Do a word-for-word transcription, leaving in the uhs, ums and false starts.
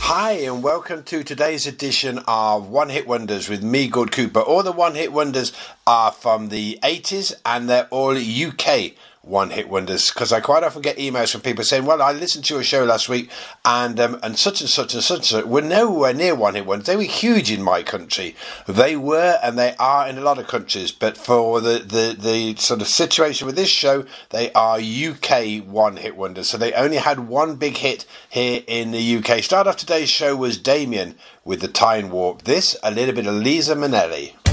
Hi and welcome to today's edition of One Hit Wonders with me, Good Cooper. All the One Hit Wonders are from the eighties and they're all U K One Hit Wonders, because I quite often get emails from people saying, well, I listened to your show last week and um, and such and such and such and such were nowhere near One Hit Wonders. They were huge in my country. They were and they are in a lot of countries, but for the, the, the sort of situation with this show, they are U K One Hit Wonders. So they only had one big hit here in the U K. Start off today's show was Damien with the Time Warp. This, a little bit of Liza Minnelli.